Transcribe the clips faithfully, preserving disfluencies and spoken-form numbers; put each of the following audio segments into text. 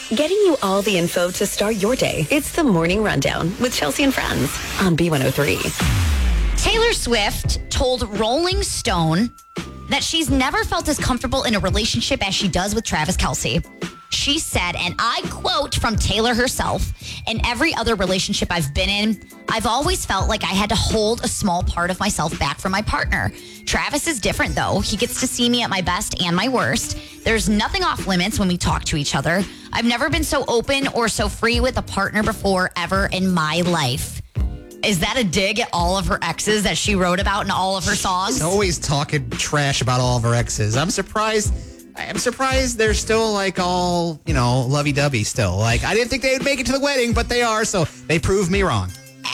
getting you all the info to start your day. It's the Morning Rundown with Chelsea and Friends on B one oh three. Taylor Swift told Rolling Stone that she's never felt as comfortable in a relationship as she does with Travis Kelce. She said, and I quote from Taylor herself, "In every other relationship I've been in, I've always felt like I had to hold a small part of myself back from my partner. Travis is different, though. He gets to see me at my best and my worst. There's nothing off limits when we talk to each other. I've never been so open or so free with a partner before ever in my life." Is that a dig at all of her exes that she wrote about in all of her songs? She's always talking trash about all of her exes. I'm surprised. I'm surprised they're still like all, you know, lovey-dovey still. Like, I didn't think they would make it to the wedding, but they are, so they proved me wrong.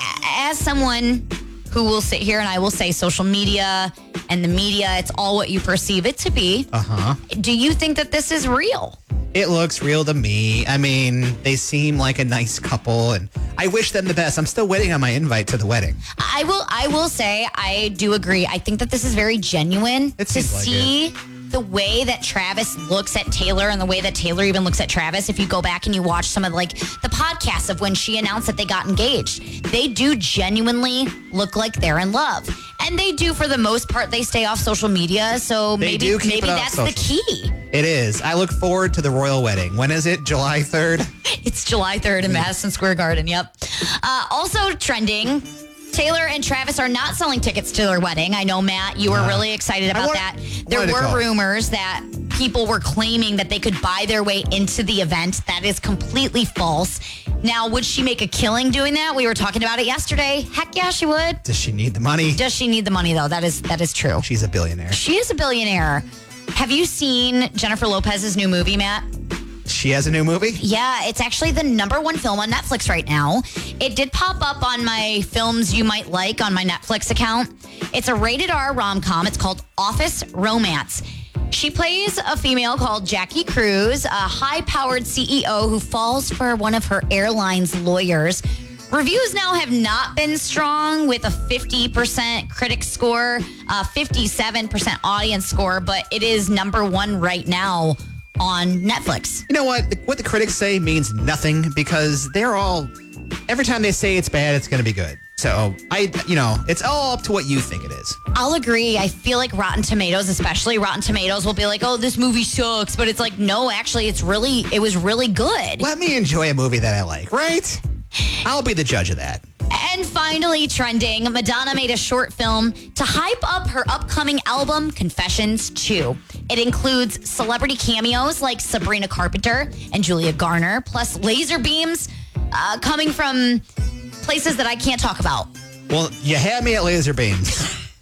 As someone who will sit here and I will say social media and the media, it's all what you perceive it to be. Uh-huh. Do you think that this is real? It looks real to me. I mean, they seem like a nice couple, and I wish them the best. I'm still waiting on my invite to the wedding. I will I will say I do agree. I think that this is very genuine It to seems like see the way that Travis looks at Taylor and the way that Taylor even looks at Travis. If you go back and you watch some of like the podcasts of when she announced that they got engaged, they do genuinely look like they're in love. And they do, for the most part, they stay off social media. So They maybe do keep maybe it off that's the social. key. It is. I look forward to the royal wedding. When is it? July third? It's July third in Madison Square Garden. Yep. Uh, also trending, Taylor and Travis are not selling tickets to their wedding. I know, Matt, you were Uh, really excited about wanted- that. There wanted to were call. rumors that people were claiming that they could buy their way into the event. That is completely false. Now, would she make a killing doing that? We were talking about it yesterday. Heck yeah, she would. Does she need the money? Does she need the money, though? That is that is true. She's a billionaire. She is a billionaire. Have you seen Jennifer Lopez's new movie, Matt? She has a new movie? Yeah, it's actually the number one film on Netflix right now. It did pop up on my films you might like on my Netflix account. It's a rated R rom-com. It's called Office Romance. She plays a female called Jackie Cruz, a high-powered C E O who falls for one of her airline's lawyers. Reviews now have not been strong, with a fifty percent critic score, a fifty-seven percent audience score, but it is number one right now on Netflix. You know what? What the critics say means nothing, because they're all, every time they say it's bad, it's going to be good. So, I, you know, it's all up to what you think it is. I'll agree. I feel like Rotten Tomatoes, especially Rotten Tomatoes, will be like, oh, this movie sucks. But it's like, no, actually, it's really, it was really good. Let me enjoy a movie that I like, right? I'll be the judge of that. And finally, trending, Madonna made a short film to hype up her upcoming album, Confessions two. It includes celebrity cameos like Sabrina Carpenter and Julia Garner, plus laser beams uh, coming from places that I can't talk about. Well, you had me at laser beams.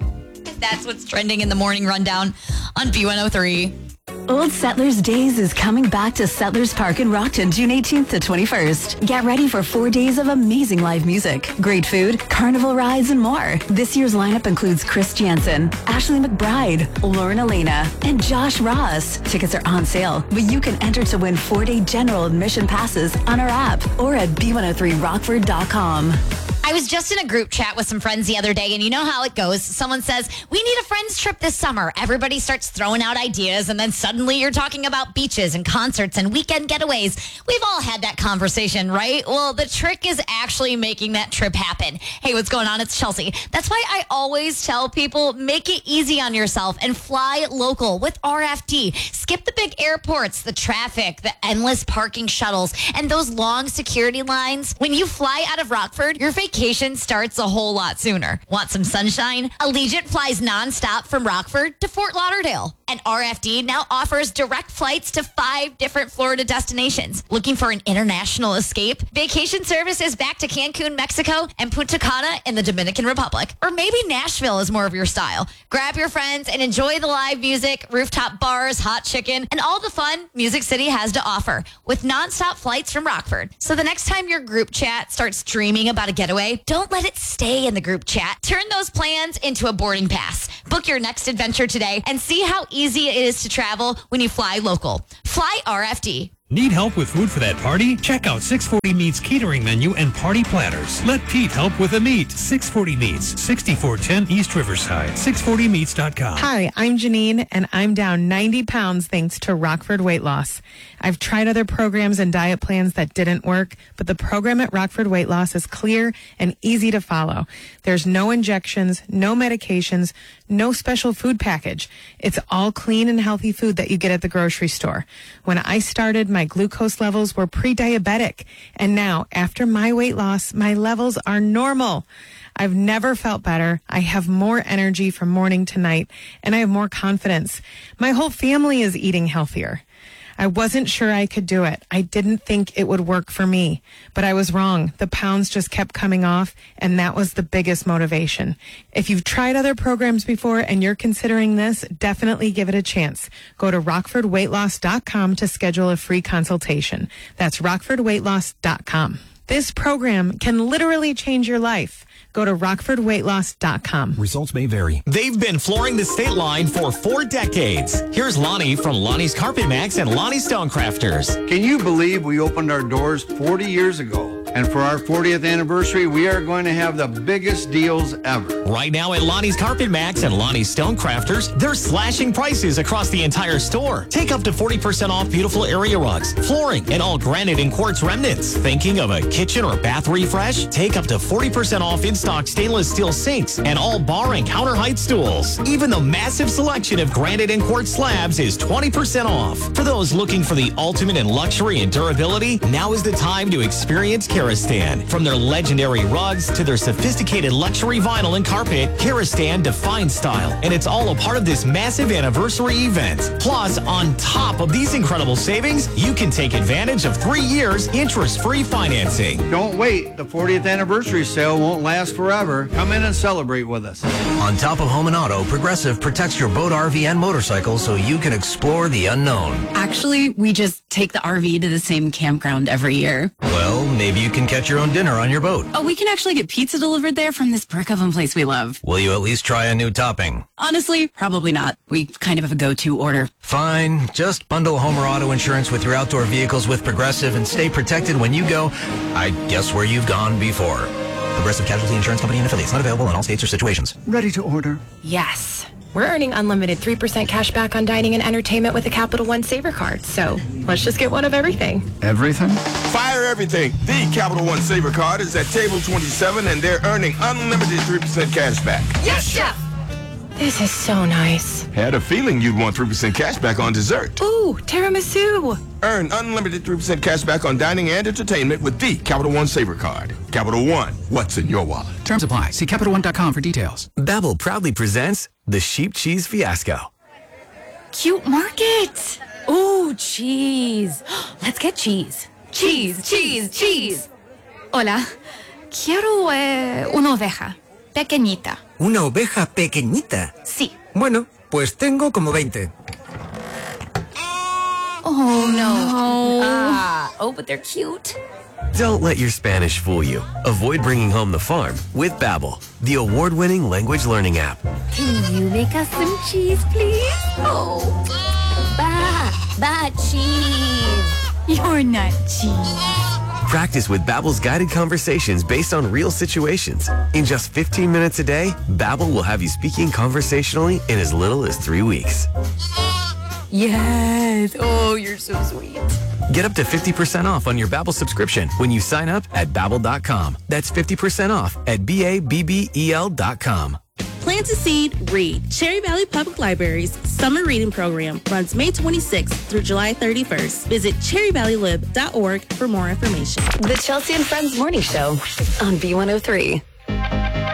That's what's trending in the Morning Rundown on B one oh three. Old Settlers Days is coming back to Settlers Park in Rockton, June eighteenth to twenty-first. Get ready for four days of amazing live music, great food, carnival rides, and more. This year's lineup includes Chris Jansen, Ashley McBride, Lauren Elena, and Josh Ross. Tickets are on sale, but you can enter to win four-day general admission passes on our app or at b one oh three rockford dot com. I was just in a group chat with some friends the other day, and you know how it goes. Someone says, we need a friends trip this summer. Everybody starts throwing out ideas, and then suddenly you're talking about beaches and concerts and weekend getaways. We've all had that conversation, right? Well, the trick is actually making that trip happen. Hey, what's going on? It's Chelsea. That's why I always tell people, make it easy on yourself and fly local with R F D. Skip the big airports, the traffic, the endless parking shuttles, and those long security lines. When you fly out of Rockford, your vacation Vacation starts a whole lot sooner. Want some sunshine? Allegiant flies nonstop from Rockford to Fort Lauderdale. And R F D now offers direct flights to five different Florida destinations. Looking for an international escape? Vacation service is back to Cancun, Mexico, and Punta Cana in the Dominican Republic. Or maybe Nashville is more of your style. Grab your friends and enjoy the live music, rooftop bars, hot chicken, and all the fun Music City has to offer with nonstop flights from Rockford. So the next time your group chat starts dreaming about a getaway, don't let it stay in the group chat. Turn those plans into a boarding pass. Book your next adventure today and see how easy it is to travel when you fly local. Fly R F D. Need help with food for that party? Check out six forty Meats catering menu and party platters. Let Pete help with the meat. six forty Meats, sixty-four ten East Riverside, six forty meats dot com. Hi, I'm Janine, and I'm down ninety pounds thanks to Rockford Weight Loss. I've tried other programs and diet plans that didn't work, but the program at Rockford Weight Loss is clear and easy to follow. There's no injections, no medications, no special food package. It's all clean and healthy food that you get at the grocery store. When I started, my glucose levels were pre-diabetic, and now, after my weight loss, my levels are normal. I've never felt better. I have more energy from morning to night, and I have more confidence. My whole family is eating healthier. I wasn't sure I could do it. I didn't think it would work for me, but I was wrong. The pounds just kept coming off, and that was the biggest motivation. If you've tried other programs before and you're considering this, definitely give it a chance. Go to rockford weight loss dot com to schedule a free consultation. That's rockford weight loss dot com. This program can literally change your life. Go to rockford weight loss dot com. Results may vary. They've been flooring the state line for four decades. Here's Lonnie from Lonnie's Carpet Max and Lonnie Stonecrafters. Can you believe we opened our doors forty years ago? And for our fortieth anniversary, we are going to have the biggest deals ever. Right now at Lonnie's Carpet Max and Lonnie's Stonecrafters, they're slashing prices across the entire store. Take up to forty percent off beautiful area rugs, flooring, and all granite and quartz remnants. Thinking of a kitchen or bath refresh? Take up to forty percent off in-stock stainless steel sinks and all bar and counter height stools. Even the massive selection of granite and quartz slabs is twenty percent off. For those looking for the ultimate in luxury and durability, now is the time to experience Karastan. From their legendary rugs to their sophisticated luxury vinyl and carpet, Karastan defines style, and it's all a part of this massive anniversary event. Plus, on top of these incredible savings, you can take advantage of three years interest-free financing. Don't wait. The fortieth anniversary sale won't last forever. Come in and celebrate with us. On top of home and auto, Progressive protects your boat, R V, and motorcycle so you can explore the unknown. Actually, we just take the R V to the same campground every year. Well, maybe you can catch your own dinner on your boat. Oh, we can actually get pizza delivered there from this brick oven place we love. Will you at least try a new topping? Honestly, probably not. We kind of have a go-to order. Fine. Just bundle home or auto insurance with your outdoor vehicles with Progressive and stay protected when you go, I guess, where you've gone before. Progressive Casualty Insurance Company and affiliates. Not available in all states or situations. Ready to order? Yes. We're earning unlimited three percent cash back on dining and entertainment with a Capital One Saver card. So let's just get one of everything. Everything? Fire everything. The Capital One Saver card is at table twenty-seven, and they're earning unlimited three percent cash back. Yes, Chef! This is so nice. Had a feeling you'd want three percent cash back on dessert. Ooh, tiramisu. Earn unlimited three percent cash back on dining and entertainment with the Capital One Saver card. Capital One, what's in your wallet? Terms apply. See Capital One dot com for details. Babbel proudly presents the Sheep Cheese Fiasco. Cute market. Ooh, cheese. Let's get cheese. Cheese, cheese, cheese. Hola. Quiero eh, una oveja. Pequeñita. ¿Una oveja pequeñita? Sí. Bueno, pues tengo como veinte. Oh, no. Ah, oh, but they're cute. Don't let your Spanish fool you. Avoid bringing home the farm with Babbel, the award-winning language learning app. Can you make us some cheese, please? Oh, ba, ba cheese. You're not cheese. Practice with Babbel's guided conversations based on real situations. In just fifteen minutes a day, Babbel will have you speaking conversationally in as little as three weeks. Yes. Oh, you're so sweet. Get up to fifty percent off on your Babbel subscription when you sign up at babbel dot com. That's fifty percent off at B A B B E L dot com. Plant a seed, read. Cherry Valley Public Library's summer reading program runs May twenty-sixth through July thirty-first. Visit cherry valley lib dot org for more information. The Chelsea and Friends Morning Show on B one oh three.